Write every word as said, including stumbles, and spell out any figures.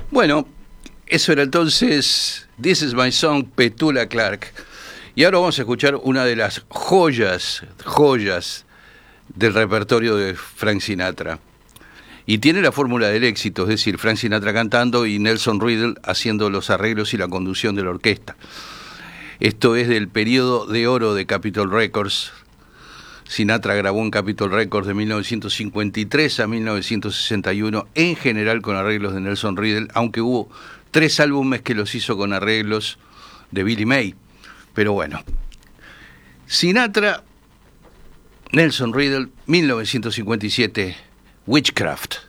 Bueno, eso era entonces This Is My Song, Petula Clark. Y ahora vamos a escuchar una de las joyas, joyas del repertorio de Frank Sinatra. Y tiene la fórmula del éxito, es decir, Frank Sinatra cantando y Nelson Riddle haciendo los arreglos y la conducción de la orquesta. Esto es del periodo de oro de Capitol Records. Sinatra grabó en Capitol Records de mil novecientos cincuenta y tres a mil novecientos sesenta y uno, en general con arreglos de Nelson Riddle, aunque hubo tres álbumes que los hizo con arreglos de Billy May. Pero bueno, Sinatra, Nelson Riddle, mil novecientos cincuenta y siete, Witchcraft.